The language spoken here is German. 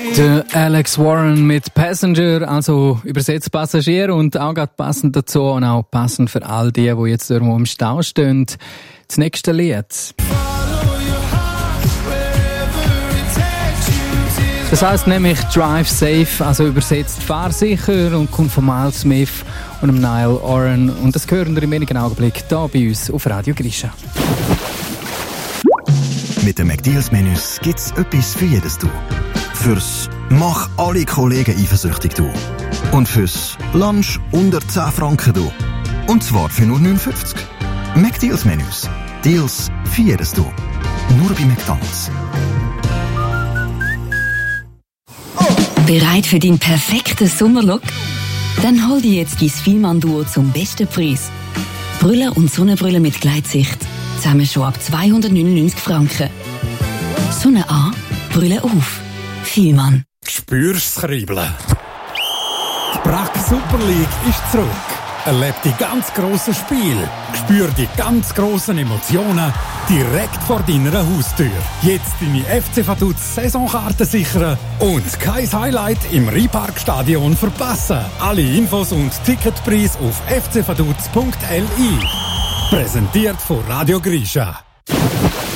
Der Alex Warren mit Passenger, also übersetzt Passagier, und auch gerade passend dazu und auch passend für all die jetzt irgendwo im Stau stehen. Das nächste Lied. Das heisst nämlich Drive Safe, also übersetzt fahr sicher, und kommt von Miles Smith und dem Niall Horan. Und das hören wir in wenigen Augenblicken hier bei uns auf Radio Grisha. Mit den McDeals-Menüs gibt's etwas für jedes Du. Fürs «Mach alle Kollegen eifersüchtig» Du. Und fürs «Lunch unter 10 Franken» Du. Und zwar für nur 9,50. McDeals-Menüs. Deals für jedes Du. Nur bei McDonald's. Bereit für deinen perfekten Sommerlook? Dann hol dir jetzt dein Fielmann-Duo zum besten Preis. Brille und Sonnenbrille mit Gleitsicht. Zusammen schon ab 299 Franken. Sonne an, Brille auf. Fielmann. Spürst das Kribbeln? Die Brack Super League ist zurück. Erleb die ganz grossen Spiele. Spür die ganz grossen Emotionen direkt vor deiner Haustür. Jetzt deine FC Vaduz Saisonkarte sichern und kein Highlight im Rheinparkstadion verpassen. Alle Infos und Ticketpreis auf fcvaduz.li. Präsentiert von Radio Grisha.